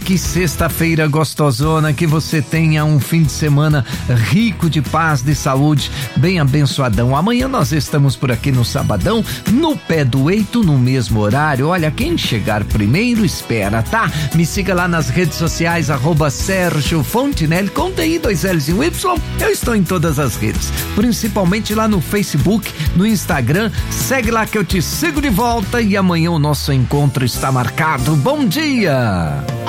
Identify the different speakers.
Speaker 1: Que sexta-feira gostosona, que você tenha um fim de semana rico de paz, de saúde, bem abençoadão. Amanhã nós estamos por aqui no sabadão, no Pé do Eito, no mesmo horário. Olha, quem chegar primeiro espera, tá? Me siga lá nas redes sociais, @Sérgio Fontinelli, com TI, 2 L's e um Y. Eu estou em todas as redes, principalmente lá no Facebook, no Instagram. Segue lá que eu te sigo de volta e amanhã o nosso encontro está marcado. Bom dia!